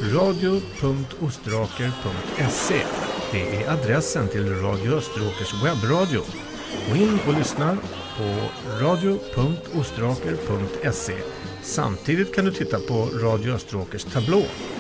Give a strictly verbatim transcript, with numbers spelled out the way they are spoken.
radio punkt ostraker punkt se. Det är adressen till Radio Österåkers webbradio. Gå in och lyssna på radio punkt ostraker punkt se. Samtidigt kan du titta på Radio Österåkers tablå